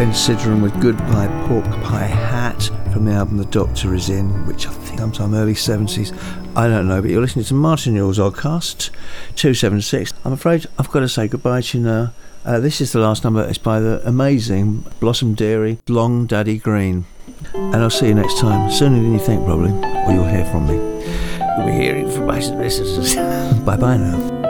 Ben Sidran with Goodbye Pork Pie Hat from the album The Doctor Is In, which I think sometime early 70s. I don't know, but you're listening to Martin Newell's Oddcast 276. I'm afraid I've got to say goodbye to you now. This is the last number. It's by the amazing Blossom Dairy, Long Daddy Green. And I'll see you next time, sooner than you think probably, or you'll hear from me. You'll be hearing from my listeners. Bye-bye now.